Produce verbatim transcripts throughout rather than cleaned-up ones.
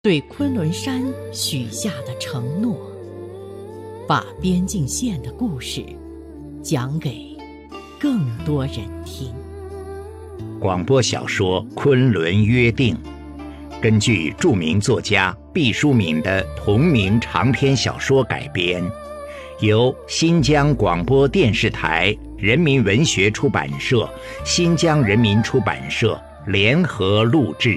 对昆仑山许下的承诺，把边境线的故事讲给更多人听。 广播小说《昆仑约定》根据著名作家毕淑敏的同名长篇小说改编，由新疆广播电视台人民文学出版社、新疆人民出版社联合录制。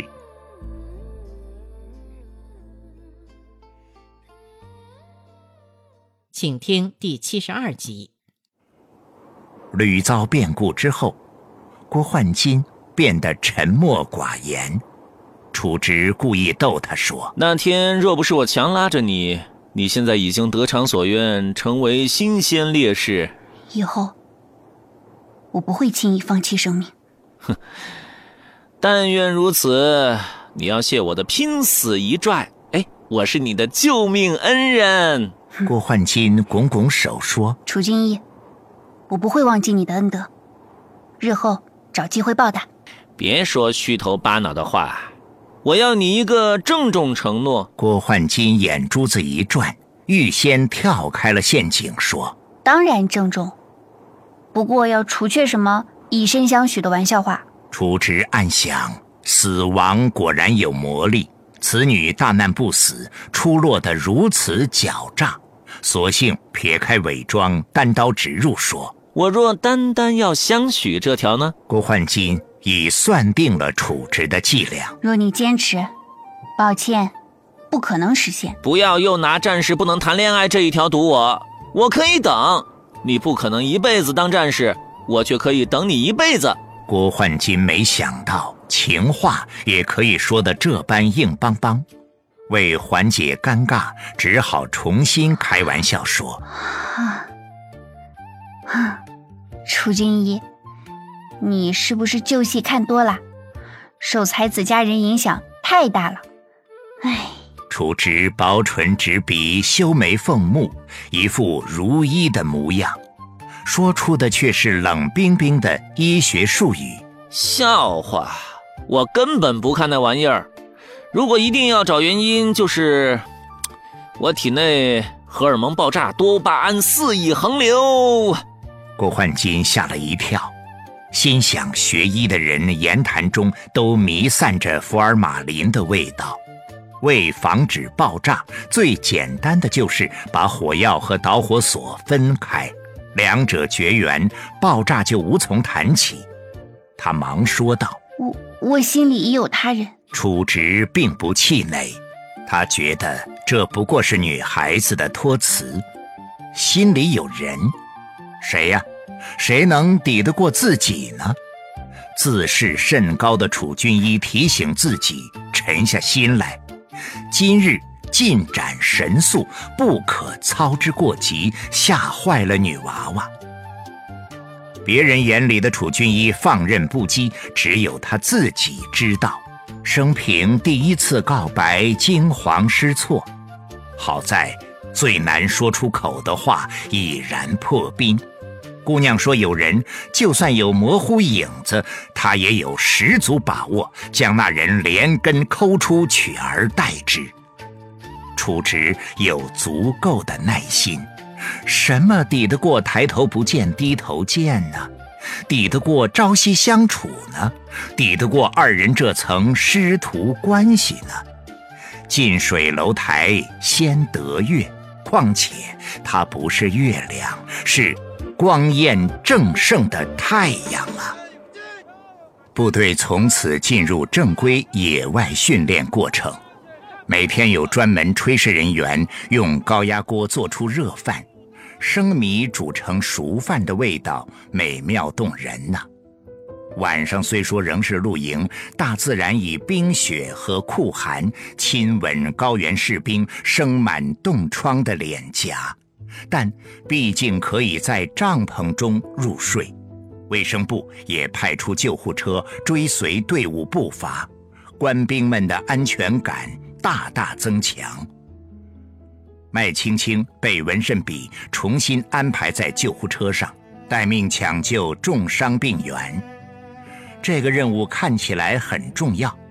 请听第七十二集。 屡遭变故之后，郭焕金变得沉默寡言。楚直故意逗他说： 那天若不是我强拉着你，你现在已经得偿所愿，成为新鲜烈士。 以后我不会轻易放弃生命。 哼，但愿如此。你要谢我的拼死一拽，哎，我是你的救命恩人。 郭焕金拱拱手说： 楚军医，我不会忘记你的恩德，日后找机会报答。 别说虚头巴脑的话，我要你一个郑重承诺。 郭焕金眼珠子一转，预先跳开了陷阱，说： 当然郑重，不过要除却什么以身相许的玩笑话。 楚直暗想，死亡果然有魔力，此女大难不死，出落得如此狡诈，索性撇开伪装，单刀直入说： 我若单单要相许这条呢？ 郭焕金已算定了楚直的伎俩。 若你坚持，抱歉，不可能实现。 不要又拿战士不能谈恋爱这一条堵我，我可以等，你不可能一辈子当战士，我却可以等你一辈子。 郭焕金没想到情话也可以说得这般硬邦邦，为缓解尴尬，只好重新开玩笑说： 啊啊，楚军医，你是不是旧戏看多了？受才子佳人影响太大了。唉。 楚直薄唇直鼻，修眉凤目，一副如医的模样，说出的却是冷冰冰的医学术语。 笑话，我根本不看那玩意儿。如果一定要找原因，就是我体内荷尔蒙爆炸，多巴胺肆意横流。 郭焕金吓了一跳，心想学医的人言谈中都弥散着福尔马林的味道，为防止爆炸，最简单的就是把火药和导火索分开，两者绝缘，爆炸就无从谈起。他忙说道： 我我心里已有他人。 楚直并不气馁，他觉得这不过是女孩子的托词，心里有人，谁呀？谁能抵得过自己呢？自视甚高的楚军医提醒自己沉下心来，今日进展神速，不可操之过急，吓坏了女娃娃。别人眼里的楚军医放任不羁，只有他自己知道，生平第一次告白惊惶失措，好在最难说出口的话已然破冰。姑娘说有人，就算有模糊影子，她也有十足把握将那人连根抠出，取而代之。楚直有足够的耐心，什么抵得过抬头不见低头见呢？抵得过朝夕相处呢？抵得过二人这层师徒关系呢？近水楼台先得月，况且它不是月亮，是光艳正盛的太阳啊！部队从此进入正规野外训练过程，每天有专门炊事人员用高压锅做出热饭，生米煮成熟饭的味道美妙动人呐、啊。晚上虽说仍是露营，大自然以冰雪和酷寒亲吻高原士兵生满冻疮的脸颊，但毕竟可以在帐篷中入睡。卫生部也派出救护车追随队伍步伐，官兵们的安全感大大增强。麦青青被文慎比重新安排在救护车上，待命抢救重伤病员。这个任务看起来很重要，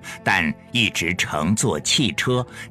但一直乘坐汽车